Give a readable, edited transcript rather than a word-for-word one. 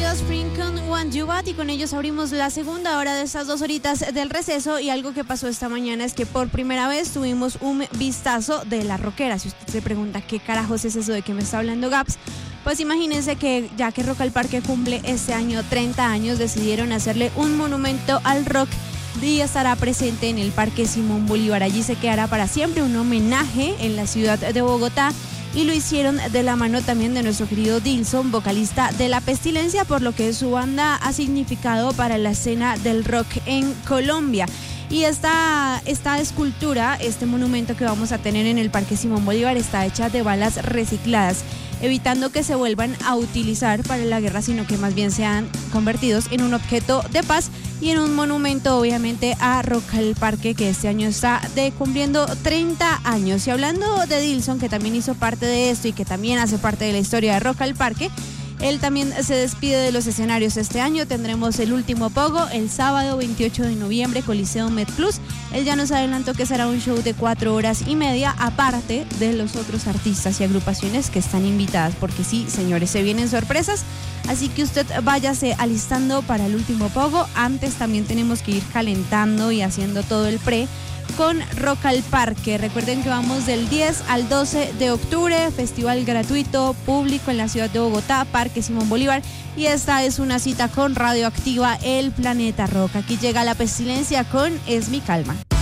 Spring con Want You Bad, y con ellos abrimos la segunda hora de estas 2 horitas del receso. Y algo que pasó esta mañana es que por primera vez tuvimos un vistazo de la rockera. Si usted se pregunta qué carajos es eso de que me está hablando Gaps, pues imagínense que ya que Rock al Parque cumple este año 30 años, decidieron hacerle un monumento al rock y estará presente en el Parque Simón Bolívar. Allí se quedará para siempre un homenaje en la ciudad de Bogotá, y lo hicieron de la mano también de nuestro querido Dilson, vocalista de La Pestilencia, por lo que su banda ha significado para la escena del rock en Colombia. Y esta escultura, este monumento que vamos a tener en el Parque Simón Bolívar, está hecha de balas recicladas, evitando que se vuelvan a utilizar para la guerra, sino que más bien sean convertidos en un objeto de paz y en un monumento, obviamente, a Rock al Parque, que este año está cumpliendo 30 años. Y hablando de Dilson, que también hizo parte de esto y que también hace parte de la historia de Rock al Parque, él también se despide de los escenarios este año. Tendremos el último pogo el sábado 28 de noviembre, Coliseo MedPlus. Él ya nos adelantó que será un show de 4 horas y media, aparte de los otros artistas y agrupaciones que están invitadas, porque sí, señores, se vienen sorpresas. Así que usted váyase alistando para el último pogo. Antes también tenemos que ir calentando y haciendo todo el pre con Rock al Parque. Recuerden que vamos del 10 al 12 de octubre, festival gratuito, público en la ciudad de Bogotá, Parque Simón Bolívar, y esta es una cita con Radioactiva, el Planeta Rock. Aquí llega La Pestilencia con Es mi calma.